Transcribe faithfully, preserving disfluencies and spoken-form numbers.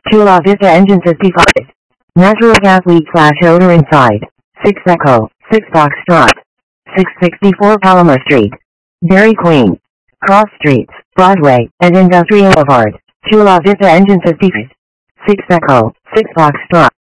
Chula Vista engine fifty-five. Natural gas leak flash odor inside. six Echo, six Foxtrot. six sixty-four Palomar Street. Dairy Queen. Cross Streets, Broadway, and Industrial Boulevard. Chula Vista engine fifty-five. six Echo, six Foxtrot.